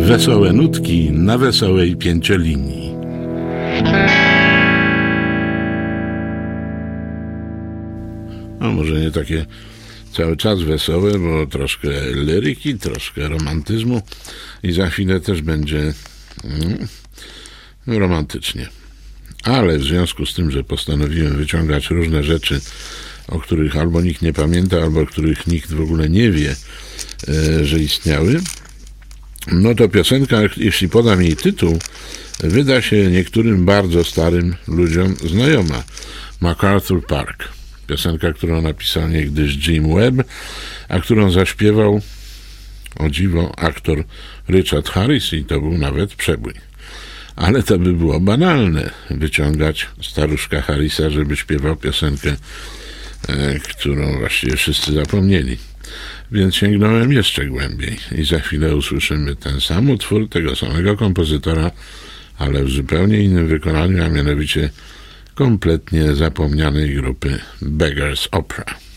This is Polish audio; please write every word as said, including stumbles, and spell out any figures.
Wesołe nutki na wesołej pięciolinii. No może nie takie cały czas wesołe, bo troszkę liryki, troszkę romantyzmu i za chwilę też będzie mm, romantycznie. Ale w związku z tym, że postanowiłem wyciągać różne rzeczy, o których albo nikt nie pamięta, albo o których nikt w ogóle nie wie, e, że istniały, no to piosenka, jeśli podam jej tytuł, wyda się niektórym bardzo starym ludziom znajoma. MacArthur Park. Piosenka, którą napisał niegdyś Jim Webb, a którą zaśpiewał, o dziwo, aktor Richard Harris i to był nawet przebój. Ale to by było banalne, wyciągać staruszka Harrisa, żeby śpiewał piosenkę, e, którą właściwie wszyscy zapomnieli. Więc sięgnąłem jeszcze głębiej i za chwilę usłyszymy ten sam utwór tego samego kompozytora, ale w zupełnie innym wykonaniu, a mianowicie kompletnie zapomnianej grupy Beggars Opera.